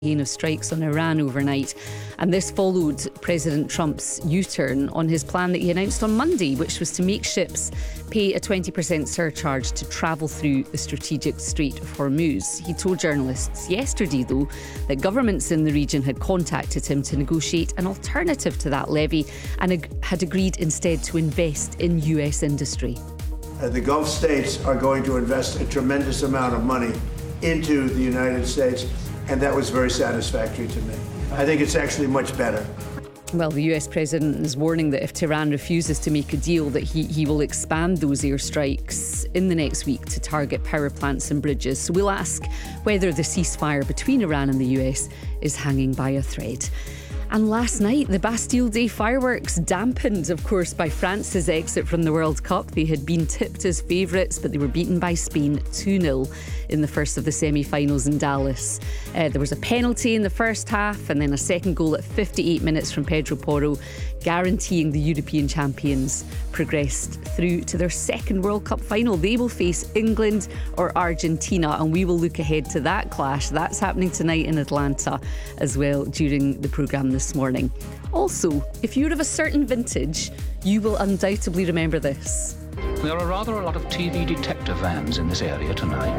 Of strikes on Iran overnight, and this followed President Trump's U-turn on his plan that he announced on Monday, which was to make ships pay a 20% surcharge to travel through the strategic Strait of Hormuz. He told journalists yesterday, though, that governments in the region had contacted him to negotiate an alternative to that levy and had agreed instead to invest in US industry. The Gulf states are going to invest a tremendous amount of money into the United States, and that was very satisfactory to me. I think it's actually much better. Well, the US president is warning that if Tehran refuses to make a deal, that he will expand those airstrikes in the next week to target power plants and bridges. So we'll ask whether the ceasefire between Iran and the US is hanging by a thread. And last night, the Bastille Day fireworks, dampened, of course, by France's exit from the World Cup. They had been tipped as favourites, but they were beaten by Spain 2-0 in the first of the semi-finals in Dallas. There was a penalty in the first half and then a second goal at 58 minutes from Pedro Porro, guaranteeing the European champions progressed through to their second World Cup final. They will face England or Argentina, and we will look ahead to that clash. That's happening tonight in Atlanta as well during the programme this morning. Also, if you're of a certain vintage, you will undoubtedly remember this. There are rather a lot of TV detector vans in this area tonight.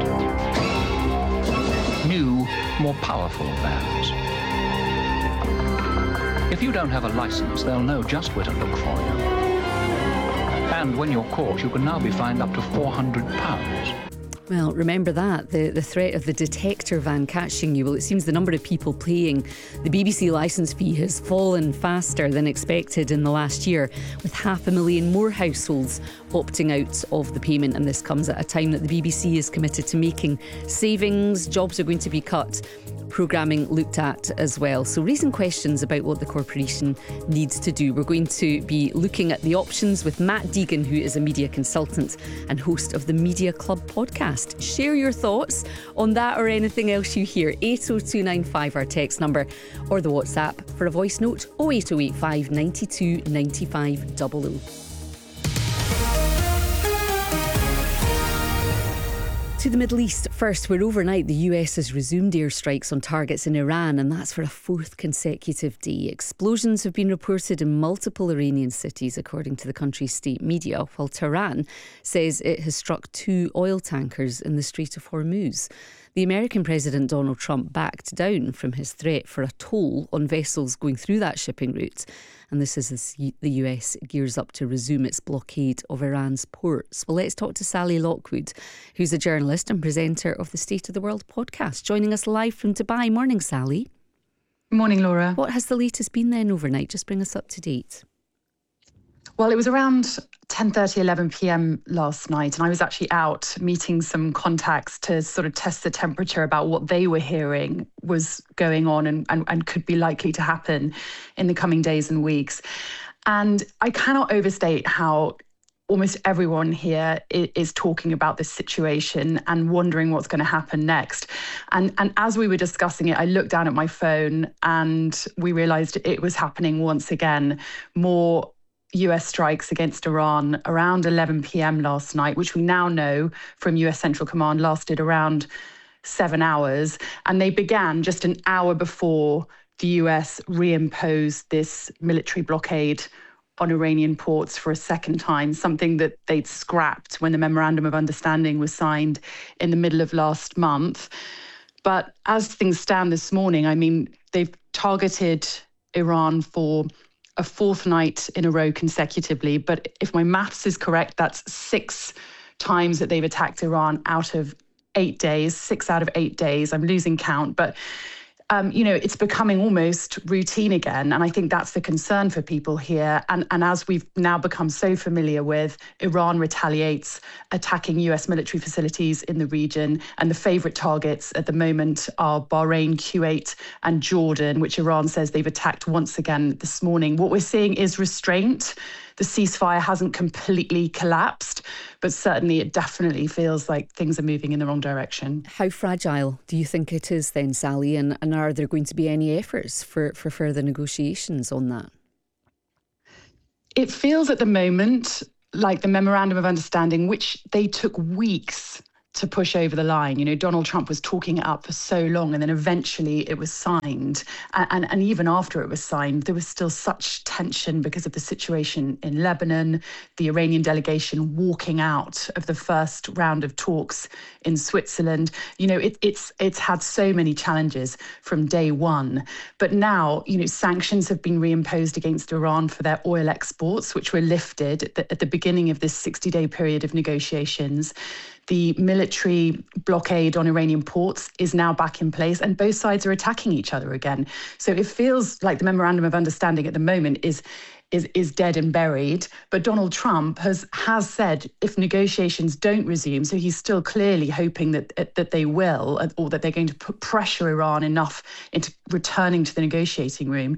New, more powerful vans. If you don't have a license, they'll know just where to look for you. And when you're caught, you can now be fined up to £400. Well, remember that, the threat of the detector van catching you. Well, it seems the number of people paying the BBC licence fee has fallen faster than expected in the last year, with 500,000 more households opting out of the payment. And this comes at a time that the BBC is committed to making savings. Jobs are going to be cut, programming looked at as well. So raising questions about what the corporation needs to do. We're going to be looking at the options with Matt Deegan, who is a media consultant and host of the Media Club podcast. Share your thoughts on that or anything else you hear. 80295 our text number, or the WhatsApp for a voice note 08085 92 95 00. To the Middle East first, where overnight the US has resumed airstrikes on targets in Iran, and that's for a fourth consecutive day. Explosions have been reported in multiple Iranian cities, according to the country's state media, while Tehran says it has struck 2 oil tankers in the Strait of Hormuz. The American President Donald Trump backed down from his threat for a toll on vessels going through that shipping route. And this is as the US gears up to resume its blockade of Iran's ports. Well, let's talk to Sally Lockwood, who's a journalist and presenter of the State of the World podcast, joining us live from Dubai. Morning, Sally. Morning, Laura. What has the latest been then overnight? Just bring us up to date. Well, it was around 10:30, 11 p.m. last night, and I was actually out meeting some contacts to sort of test the temperature about what they were hearing was going on and could be likely to happen in the coming days and weeks. And I cannot overstate how almost everyone here is talking about this situation and wondering what's going to happen next. And as we were discussing it, I looked down at my phone and we realized it was happening once again. More US strikes against Iran around 11 p.m. last night, which we now know from US Central Command lasted around 7 hours. And they began just an hour before the US reimposed this military blockade on Iranian ports for a second time, something that they'd scrapped when the Memorandum of Understanding was signed in the middle of last month. But as things stand this morning, I mean, they've targeted Iran for a fourth night in a row consecutively. But if my maths is correct, that's 6 times that they've attacked Iran out of 8 days, 6 out of 8 days. I'm losing count. But it's becoming almost routine again. And I think that's the concern for people here. And as we've now become so familiar with, Iran retaliates, attacking US military facilities in the region. And the favourite targets at the moment are Bahrain, Kuwait and Jordan, which Iran says they've attacked once again this morning. What we're seeing is restraint. The ceasefire hasn't completely collapsed, but certainly it definitely feels like things are moving in the wrong direction. How fragile do you think it is then, Sally? And are there going to be any efforts for further negotiations on that? It feels at the moment like the Memorandum of Understanding, which they took weeks to push over the line. You know, Donald Trump was talking it up for so long, and then eventually it was signed. And even after it was signed, there was still such tension because of the situation in Lebanon, the Iranian delegation walking out of the first round of talks in Switzerland. You know, it's had so many challenges from day one. But now, you know, sanctions have been reimposed against Iran for their oil exports, which were lifted at the beginning of this 60-day period of negotiations. The military blockade on Iranian ports is now back in place, and both sides are attacking each other again. So it feels like the memorandum of understanding at the moment is dead and buried. But Donald Trump has said if negotiations don't resume, so he's still clearly hoping that they will, or that they're going to put pressure Iran enough into returning to the negotiating room.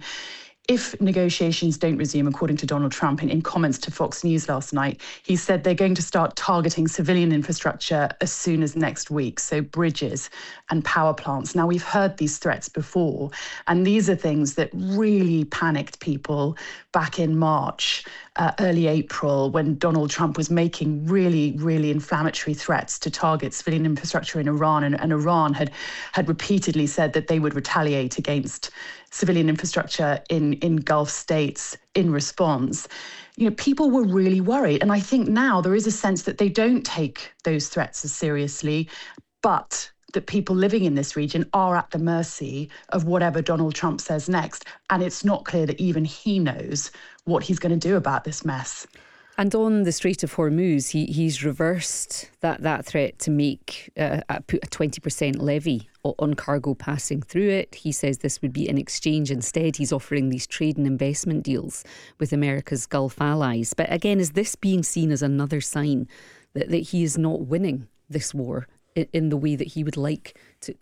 If negotiations don't resume, according to Donald Trump, in comments to Fox News last night, he said they're going to start targeting civilian infrastructure as soon as next week, so bridges and power plants. Now, we've heard these threats before, and these are things that really panicked people back in March, early April, when Donald Trump was making really, really inflammatory threats to target civilian infrastructure in Iran, and Iran had repeatedly said that they would retaliate against civilian infrastructure in Gulf states in response. You know, people were really worried. And I think now there is a sense that they don't take those threats as seriously, but that people living in this region are at the mercy of whatever Donald Trump says next. And it's not clear that even he knows what he's going to do about this mess. And on the Strait of Hormuz, he's reversed that threat to put a 20% levy on cargo passing through it. He says this would be in exchange. Instead, he's offering these trade and investment deals with America's Gulf allies. But again, is this being seen as another sign that he is not winning this war in the way that he would like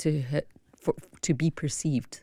to be perceived?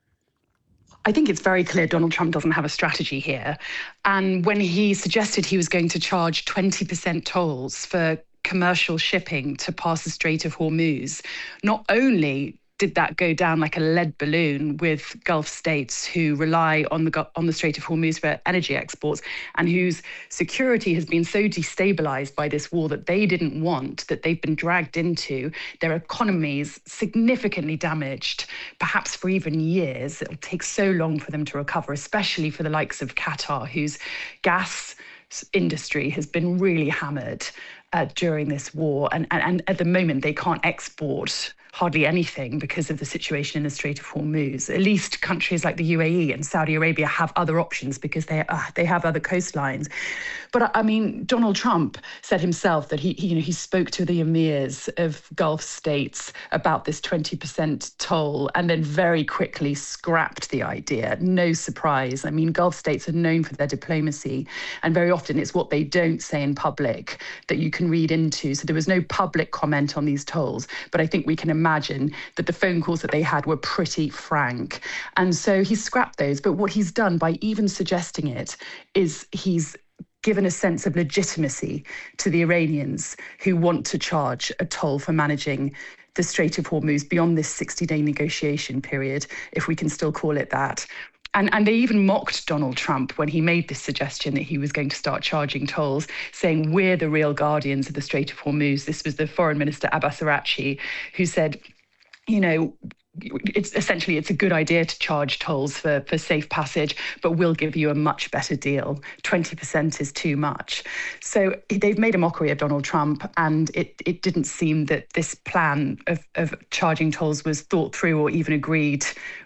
I think it's very clear Donald Trump doesn't have a strategy here. And when he suggested he was going to charge 20% tolls for commercial shipping to pass the Strait of Hormuz, not only did that go down like a lead balloon with Gulf states who rely on the Strait of Hormuz for energy exports, and whose security has been so destabilized by this war that they didn't want, that they've been dragged into, their economies significantly damaged, perhaps for even years. It'll take so long for them to recover, especially for the likes of Qatar, whose gas industry has been really hammered during this war. And at the moment, they can't export hardly anything because of the situation in the Strait of Hormuz. At least countries like the UAE and Saudi Arabia have other options because they have other coastlines. But I mean, Donald Trump said himself that he spoke to the emirs of Gulf states about this 20% toll and then very quickly scrapped the idea. No surprise. I mean, Gulf states are known for their diplomacy, and very often it's what they don't say in public that you can read into. So there was no public comment on these tolls, but I think we can imagine that the phone calls that they had were pretty frank. And so he scrapped those. But what he's done by even suggesting it is he's given a sense of legitimacy to the Iranians who want to charge a toll for managing the Strait of Hormuz beyond this 60-day negotiation period, if we can still call it that. And they even mocked Donald Trump when he made this suggestion that he was going to start charging tolls, saying, we're the real guardians of the Strait of Hormuz. This was the Foreign Minister Abbas Araghchi, who said, you know, it's a good idea to charge tolls for safe passage, but we'll give you a much better deal. 20% is too much. So they've made a mockery of Donald Trump, and it didn't seem that this plan of charging tolls was thought through or even agreed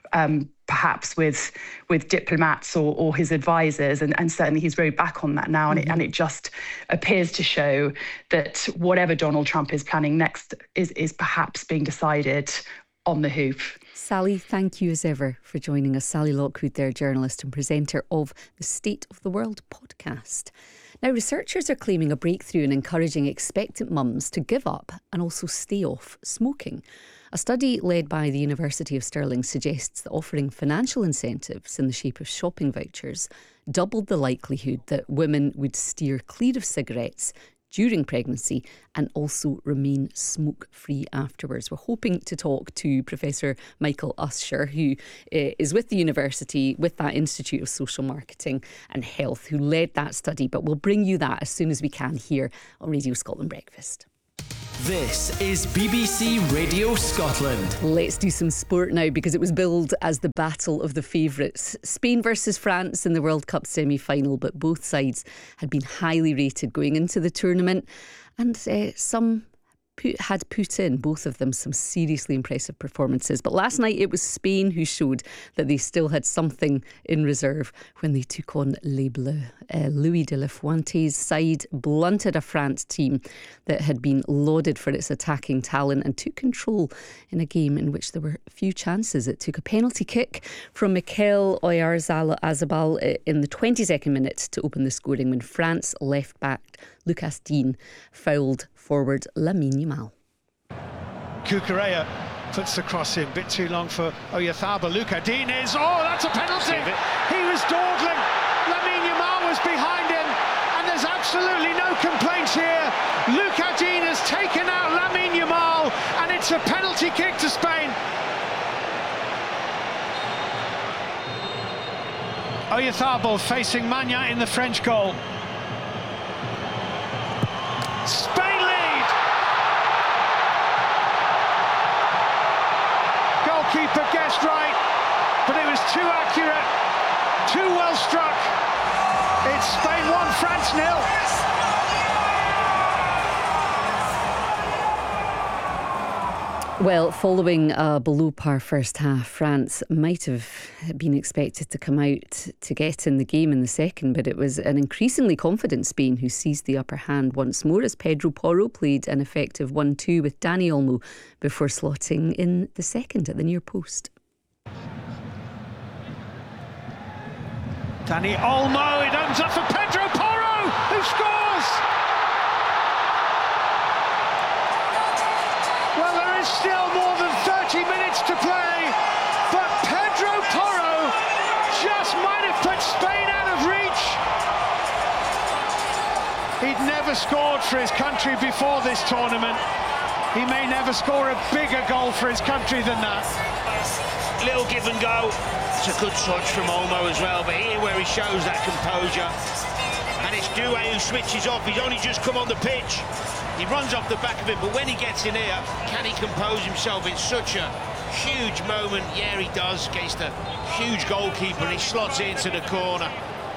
perhaps with diplomats or his advisors, and certainly he's rowed back on that now, and it just appears to show that whatever Donald Trump is planning next is perhaps being decided on the hoof. Sally, thank you as ever for joining us. Sally Lockwood there, journalist and presenter of the State of the World podcast. Now, researchers are claiming a breakthrough in encouraging expectant mums to give up and also stay off smoking. A study led by the University of Stirling suggests that offering financial incentives in the shape of shopping vouchers doubled the likelihood that women would steer clear of cigarettes during pregnancy and also remain smoke-free afterwards. We're hoping to talk to Professor Michael Usher, who is with the university, with that Institute of Social Marketing and Health, who led that study. But we'll bring you that as soon as we can here on Radio Scotland Breakfast. This is BBC Radio Scotland. Let's do some sport now, because it was billed as the battle of the favourites. Spain versus France in the World Cup semi-final, but both sides had been highly rated going into the tournament, and some had put in, both of them, some seriously impressive performances. But last night it was Spain who showed that they still had something in reserve when they took on Les Bleus. Luis de la Fuente's side blunted a France team that had been lauded for its attacking talent and took control in a game in which there were few chances. It took a penalty kick from Mikel Oyarzabal in the 22nd minute to open the scoring when France left back Lucas Digne fouled forward Lamine Yamal. Cucurella puts the cross in, bit too long for Oyarzabal. Lucas Digne is, that's a penalty. He was dawdling. Lamine Yamal was behind him, and there's absolutely no complaints here. Lucas Digne has taken out Lamine Yamal, and it's a penalty kick to Spain. Oyarzabal facing Magna in the French goal. Spain lead! Goalkeeper guessed right, but it was too accurate, too well struck. It's Spain 1, France 0. Well, following a below-par first half, France might have been expected to come out to get in the game in the second, but it was an increasingly confident Spain who seized the upper hand once more as Pedro Porro played an effective 1-2 with Dani Olmo before slotting in the second at the near post. Dani Olmo, it opens up for Pedro Porro, who scores! Well, there is still more than 30 minutes to play, but Pedro Porro just might have put Spain out of reach. He'd never scored for his country before this tournament. He may never score a bigger goal for his country than that. Little give and go. It's a good touch from Olmo as well, but here where he shows that composure, and it's Doué who switches off. He's only just come on the pitch. He runs off the back of it, but when he gets in here, can he compose himself in such a huge moment? Yeah, he does, against a huge goalkeeper, and he slots it into the corner.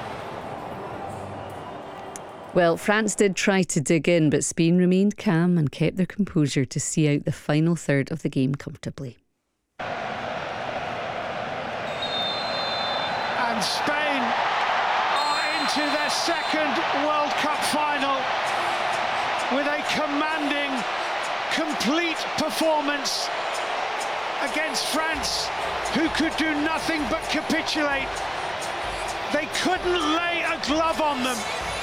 Well, France did try to dig in, but Spain remained calm and kept their composure to see out the final third of the game comfortably. And Spain are into their second World Cup final with a commanding, complete performance against France, who could do nothing but capitulate. They couldn't lay a glove on them.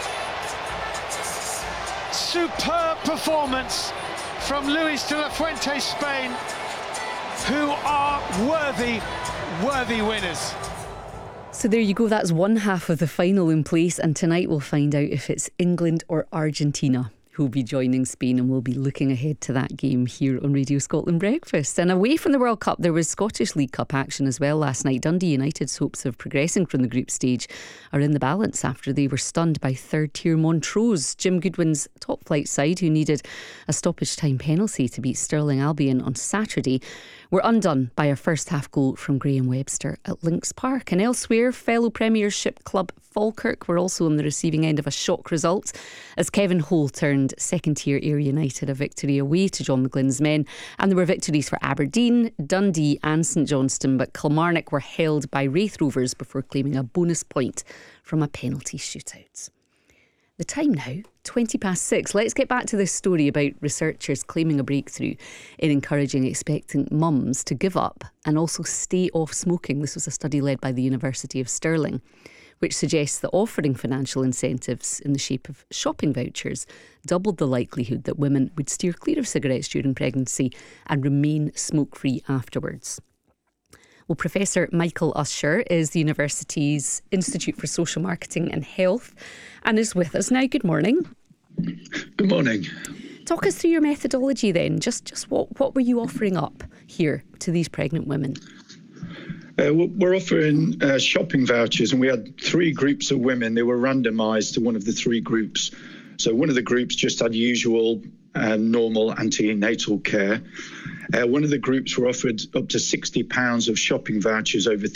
Superb performance from Luis de la Fuente, Spain, who are worthy winners. So there you go, that's one half of the final in place, and tonight we'll find out if it's England or Argentina who'll be joining Spain, and we'll be looking ahead to that game here on Radio Scotland Breakfast. And away from the World Cup, there was Scottish League Cup action as well last night. Dundee United's hopes of progressing from the group stage are in the balance after they were stunned by third-tier Montrose. Jim Goodwin's top-flight side, who needed a stoppage-time penalty to beat Stirling Albion on Saturday, were undone by a first-half goal from Graham Webster at Links Park. And elsewhere, fellow Premiership club Falkirk were also on the receiving end of a shock result as Kevin Hole turned second-tier Ayr United a victory away to John McGlynn's men. And there were victories for Aberdeen, Dundee and St Johnstone, but Kilmarnock were held by Raith Rovers before claiming a bonus point from a penalty shootout. The time now, 6:20. Let's get back to this story about researchers claiming a breakthrough in encouraging expectant mums to give up and also stay off smoking. This was a study led by the University of Stirling, which suggests that offering financial incentives in the shape of shopping vouchers doubled the likelihood that women would steer clear of cigarettes during pregnancy and remain smoke-free afterwards. Well, Professor Michael Usher is the university's Institute for Social Marketing and Health and is with us now. Good morning. Good morning. Talk us through your methodology then. Just what were you offering up here to these pregnant women? We're offering shopping vouchers, and we had 3 groups of women. They were randomised to one of the 3 groups. So one of the groups just had usual normal antenatal care. One of the groups were offered up to £60 of shopping vouchers over